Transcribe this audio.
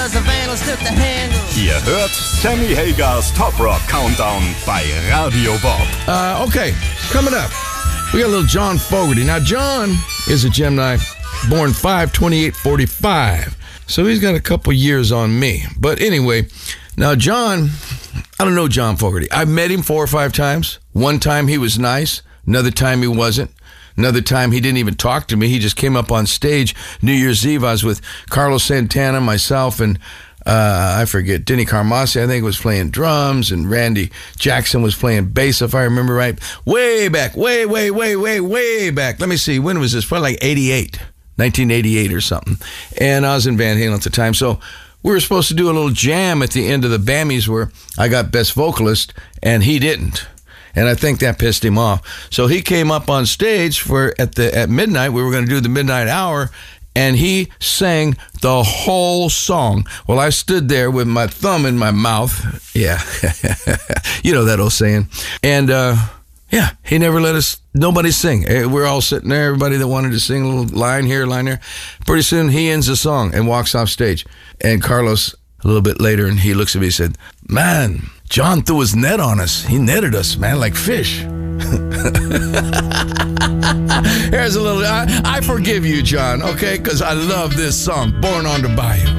cause the vandals took the handle. Ihr hört Sammy Hagars Top Rock Countdown bei Radio Bob. Okay, coming up, we got a little John Fogerty. Now, John is a Gemini, born 5/28/45, so he's got a couple years on me. But anyway, now John, I don't know John Fogerty. I've met him 4 or 5 times. One time he was nice, another time he wasn't. Another time he didn't even talk to me. He just came up on stage New Year's Eve. I was with Carlos Santana, myself, and I forget, Denny Carmassi, I think, was playing drums, and Randy Jackson was playing bass, if I remember right. Way back, way back. Let me see, when was this? Probably like 1988 or something. And I was in Van Halen at the time. So we were supposed to do a little jam at the end of the Bammys where I got Best Vocalist, and he didn't. And I think that pissed him off. So he came up on stage at midnight. We were going to do the midnight hour, and he sang the whole song. Well, I stood there with my thumb in my mouth. Yeah, you know that old saying. And yeah, he never let us, nobody sing. We're all sitting there, everybody that wanted to sing a little line here, line there. Pretty soon he ends the song and walks off stage. And Carlos, a little bit later, and he looks at me and said, "Man, John threw his net on us. He netted us, man, like fish." Here's a little, I forgive you, John, okay? Because I love this song, Born on the Bayou.